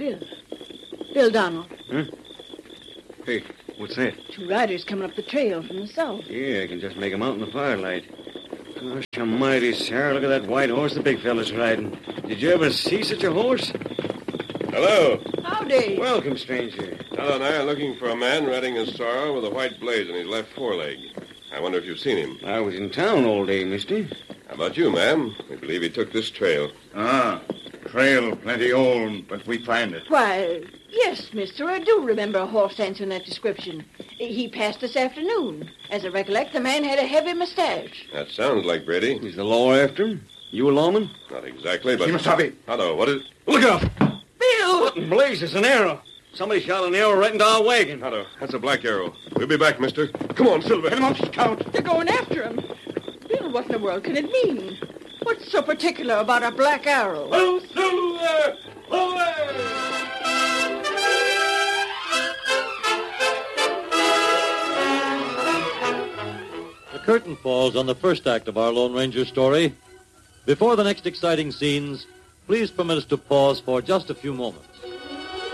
Bill. Bill Donald. Huh? Hey, what's that? 2 riders coming up the trail from the south. Yeah, I can just make 'em out in the firelight. Gosh almighty, Sarah, look at that white horse the big fella's riding. Did you ever see such a horse? Hello. Howdy. Welcome, stranger. Hal and I are looking for a man riding a sorrel with a white blaze on his left foreleg. I wonder if you've seen him. I was in town all day, mister. How about you, ma'am? We believe he took this trail. Trail plenty old, but we find it. Why, yes, mister, I do remember a horse answering that description. He passed this afternoon. As I recollect, the man had a heavy mustache. That sounds like Brady. Is the law after him? You a lawman? Not exactly, but... Kimasabi. Hello, what is... Look out! Bill! What in blazes, an arrow? Somebody shot an arrow right into our wagon. Hello, that's a black arrow. We'll be back, mister. Come on, Silver. Get him up, Scout. They're going after him. Bill, what in the world can it mean? What's so particular about a black arrow? Oh, Silver! Away! The curtain falls on the first act of our Lone Ranger story. Before the next exciting scenes, please permit us to pause for just a few moments.